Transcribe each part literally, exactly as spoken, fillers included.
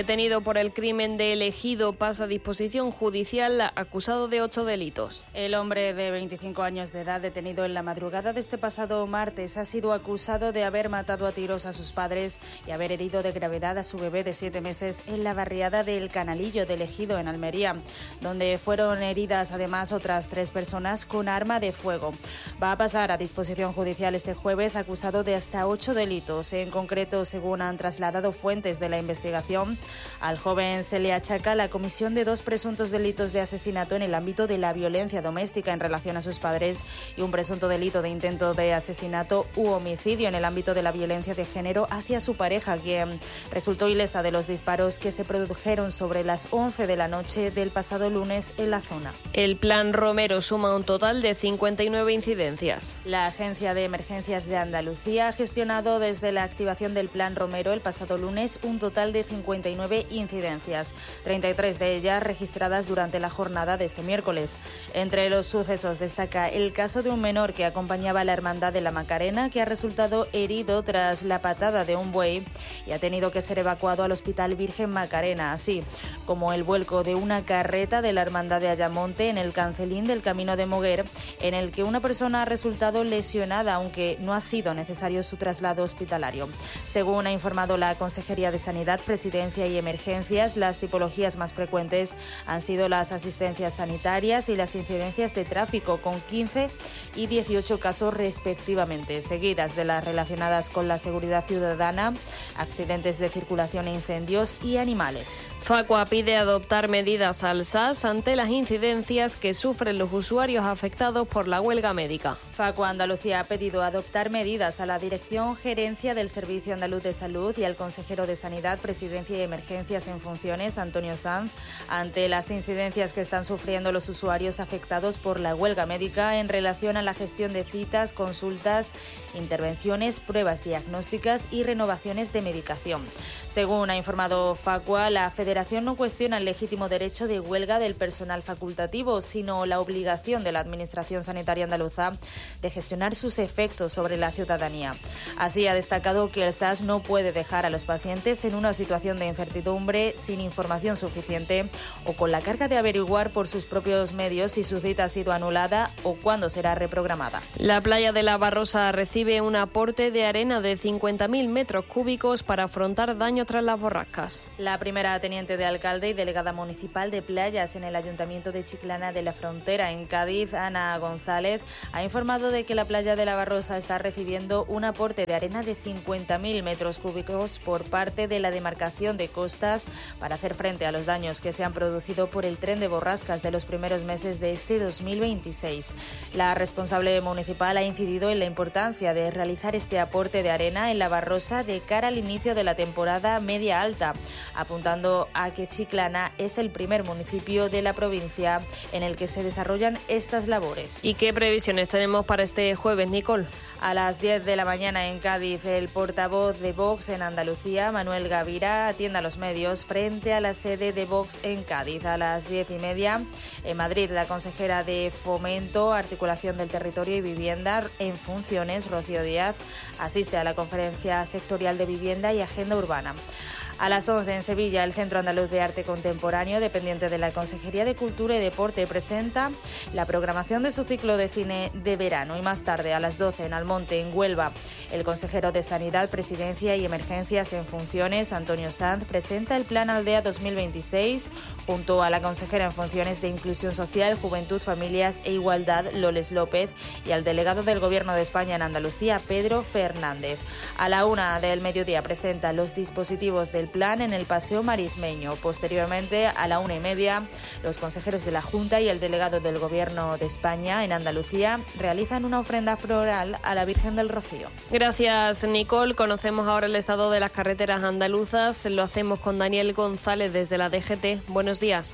Detenido por el crimen de Ejido pasa a disposición judicial acusado de ocho delitos. El hombre de veinticinco años de edad, detenido en la madrugada de este pasado martes, ha sido acusado de haber matado a tiros a sus padres y haber herido de gravedad a su bebé de siete meses en la barriada del Canalillo de Ejido, en Almería, donde fueron heridas además otras tres personas con arma de fuego. Va a pasar a disposición judicial este jueves acusado de hasta ocho delitos. En concreto, según han trasladado fuentes de la investigación, al joven se le achaca la comisión de dos presuntos delitos de asesinato en el ámbito de la violencia doméstica en relación a sus padres y un presunto delito de intento de asesinato u homicidio en el ámbito de la violencia de género hacia su pareja, quien resultó ilesa de los disparos que se produjeron sobre las once de la noche del pasado lunes en la zona. El Plan Romero suma un total de cincuenta y nueve incidencias. La Agencia de Emergencias de Andalucía ha gestionado desde la activación del Plan Romero el pasado lunes un total de cincuenta y nueve incidencias, treinta y tres de ellas registradas durante la jornada de este miércoles. Entre los sucesos destaca el caso de un menor que acompañaba a la Hermandad de la Macarena, que ha resultado herido tras la patada de un buey y ha tenido que ser evacuado al Hospital Virgen Macarena, así como el vuelco de una carreta de la Hermandad de Ayamonte en el Cancelín del Camino de Moguer, en el que una persona ha resultado lesionada, aunque no ha sido necesario su traslado hospitalario. Según ha informado la Consejería de Sanidad, Presidencia y Emergencias, las tipologías más frecuentes han sido las asistencias sanitarias y las incidencias de tráfico, con quince y dieciocho casos respectivamente, seguidas de las relacionadas con la seguridad ciudadana, accidentes de circulación e incendios y animales. Facua pide adoptar medidas al S A S ante las incidencias que sufren los usuarios afectados por la huelga médica. Facua Andalucía ha pedido adoptar medidas a la Dirección Gerencia del Servicio Andaluz de Salud y al consejero de Sanidad, Presidencia y Emergencias en funciones, Antonio Sanz, ante las incidencias que están sufriendo los usuarios afectados por la huelga médica en relación a la gestión de citas, consultas, intervenciones, pruebas diagnósticas y renovaciones de medicación. Según ha informado Facua, la Federación no cuestiona el legítimo derecho de huelga del personal facultativo, sino la obligación de la Administración Sanitaria Andaluza de gestionar sus efectos sobre la ciudadanía. Así ha destacado que el S A S no puede dejar a los pacientes en una situación de incertidumbre, sin información suficiente o con la carga de averiguar por sus propios medios si su cita ha sido anulada o cuándo será reprogramada. La playa de la Barrosa recibe un aporte de arena de cincuenta mil metros cúbicos para afrontar daño tras las borrascas. La primera teniente de alcalde y delegada municipal de playas en el Ayuntamiento de Chiclana de la Frontera, en Cádiz, Ana González, ha informado de que la playa de la Barrosa está recibiendo un aporte de arena de cincuenta mil metros cúbicos por parte de la demarcación de costas para hacer frente a los daños que se han producido por el tren de borrascas de los primeros meses de este dos mil veintiséis. La responsable municipal ha incidido en la importancia de realizar este aporte de arena en la Barrosa de cara al inicio de la temporada media-alta, apuntando a que Chiclana es el primer municipio de la provincia en el que se desarrollan estas labores. ¿Y qué previsiones tenemos para este jueves, Nicole? A las diez de la mañana en Cádiz, el portavoz de Vox en Andalucía, Manuel Gavira, atiende a los medios frente a la sede de Vox en Cádiz. A las diez y media, en Madrid, la consejera de Fomento, Articulación del Territorio y Vivienda en funciones, Rocío Díaz, asiste a la conferencia sectorial de vivienda y agenda urbana. A las once en Sevilla, el Centro Andaluz de Arte Contemporáneo, dependiente de la Consejería de Cultura y Deporte, presenta la programación de su ciclo de cine de verano. Y más tarde, a las doce, en Almonte, en Huelva, el consejero de Sanidad, Presidencia y Emergencias en funciones, Antonio Sanz, presenta el Plan Aldea dos mil veintiséis junto a la consejera en funciones de Inclusión Social, Juventud, Familias e Igualdad, Loles López, y al delegado del Gobierno de España en Andalucía, Pedro Fernández. A la una del mediodía presenta los dispositivos del plan en el Paseo Marismeño. Posteriormente, a la una y media, los consejeros de la Junta y el delegado del Gobierno de España en Andalucía realizan una ofrenda floral a la Virgen del Rocío. Gracias, Nicole. Conocemos ahora el estado de las carreteras andaluzas. Lo hacemos con Daniel González desde la D G T. Buenos días.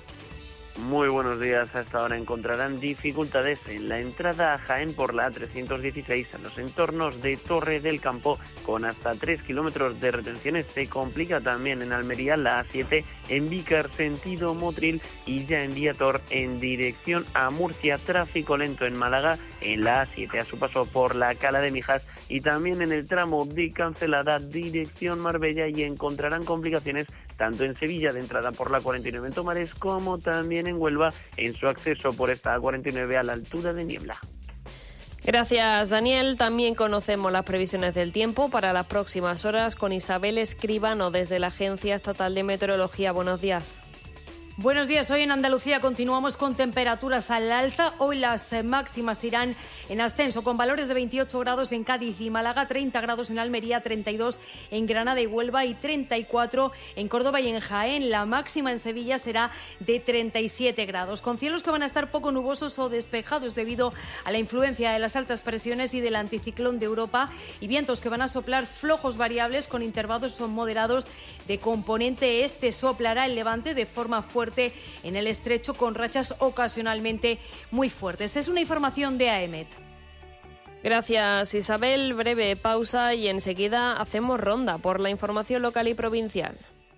Muy buenos días. A esta hora encontrarán dificultades en la entrada a Jaén por la A trescientos dieciséis en los entornos de Torre del Campo, con hasta tres kilómetros de retenciones. Se complica también en Almería la A siete en Vícar, sentido Motril, y ya en Viator en dirección a Murcia. Tráfico lento en Málaga en la A siete a su paso por la Cala de Mijas, y también en el tramo de Cancelada dirección Marbella, y encontrarán complicaciones tanto en Sevilla de entrada por la cuarenta y nueve en Tomares como también en Huelva en su acceso por esta cuarenta y nueve a la altura de Niebla. Gracias, Daniel. También conocemos las previsiones del tiempo para las próximas horas con Isabel Escribano desde la Agencia Estatal de Meteorología. Buenos días. Buenos días. Hoy en Andalucía continuamos con temperaturas al alza. Hoy las máximas irán en ascenso con valores de veintiocho grados en Cádiz y Málaga, treinta grados en Almería, treinta y dos en Granada y Huelva y treinta y cuatro en Córdoba y en Jaén. La máxima en Sevilla será de treinta y siete grados, con cielos que van a estar poco nubosos o despejados debido a la influencia de las altas presiones y del anticiclón de Europa, y vientos que van a soplar flojos variables con intervalos moderados de componente este. Soplará el levante de forma fuerte en el estrecho con rachas ocasionalmente muy fuertes. Es una información de A E M E T. Gracias, Isabel. Breve pausa y enseguida hacemos ronda por la información local y provincial.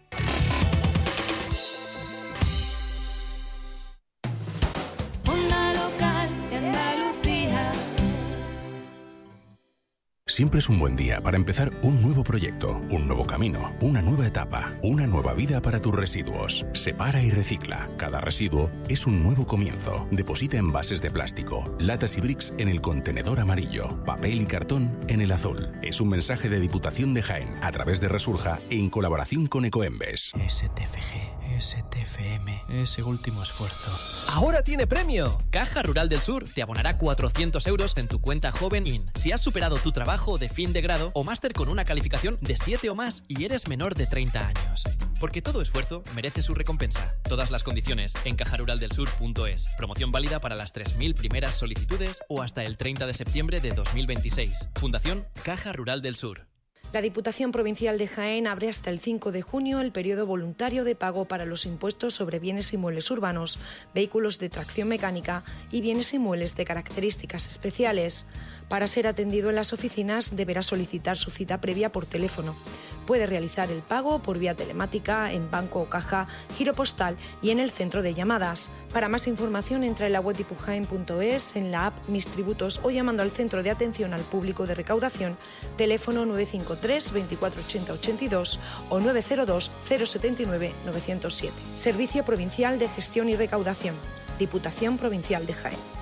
Siempre es un buen día para empezar un nuevo proyecto, un nuevo camino, una nueva etapa, una nueva vida para tus residuos. Separa y recicla. Cada residuo es un nuevo comienzo. Deposita envases de plástico, latas y bricks en el contenedor amarillo, papel y cartón en el azul. Es un mensaje de Diputación de Jaén a través de Resurja en colaboración con Ecoembes. S T F G, S T F M, ese último esfuerzo. ¡Ahora tiene premio! Caja Rural del Sur te abonará cuatrocientos euros en tu cuenta Joven In si has superado tu trabajo de fin de grado o máster con una calificación de siete o más y eres menor de treinta años. Porque todo esfuerzo merece su recompensa. Todas las condiciones en caja rural del sur punto es. Promoción válida para las tres mil primeras solicitudes o hasta el treinta de septiembre de dos mil veintiséis. Fundación Caja Rural del Sur. La Diputación Provincial de Jaén abre hasta el cinco de junio el periodo voluntario de pago para los impuestos sobre bienes inmuebles urbanos, vehículos de tracción mecánica y bienes inmuebles de características especiales. Para ser atendido en las oficinas deberá solicitar su cita previa por teléfono. Puede realizar el pago por vía telemática, en banco o caja, giro postal y en el centro de llamadas. Para más información entra en la web dipujaen punto es, en la app Mis Tributos o llamando al Centro de Atención al Público de Recaudación, teléfono nueve cinco tres, veinticuatro ochenta ochenta y dos o nueve cero dos, cero setenta y nueve, novecientos siete. Servicio Provincial de Gestión y Recaudación. Diputación Provincial de Jaén.